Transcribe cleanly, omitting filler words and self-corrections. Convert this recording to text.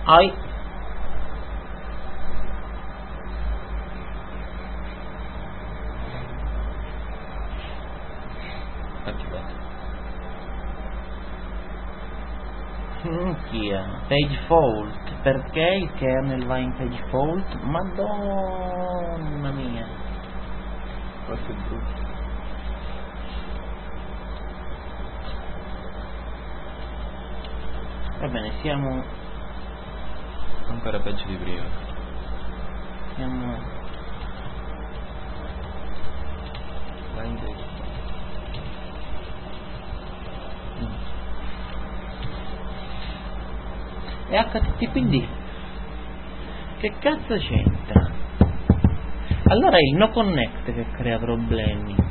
Ai. Minchia, page fault, perché il kernel va in page fault? Madonna mia. Questo è brutto. Va bene, siamo Ancora peggio di prima. Vai in destra. E HTTPD? Che cazzo c'entra? Allora è il no connect che crea problemi.